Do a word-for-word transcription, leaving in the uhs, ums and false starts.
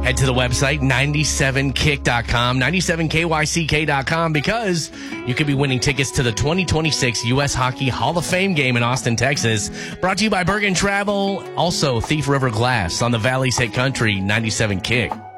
Head to the website, ninety-seven kick dot com, ninety-seven K Y C K dot com, because you could be winning tickets to the twenty twenty-six U S Hockey Hall of Fame game in Austin, Texas. Brought to you by Bergen Travel, also Thief River Glass on the Valley's Hit Country, ninety-seven Kick.